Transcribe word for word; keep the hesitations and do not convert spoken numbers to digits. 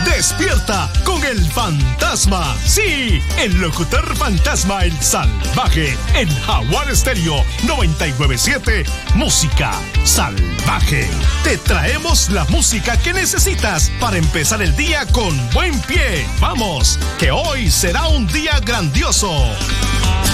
Despierta con el fantasma. Sí, el locutor fantasma, el salvaje, en Jaguar Estéreo noventa y nueve punto siete. Música salvaje. Te traemos la música que necesitas para empezar el día con buen pie. Vamos, que hoy será un día grandioso.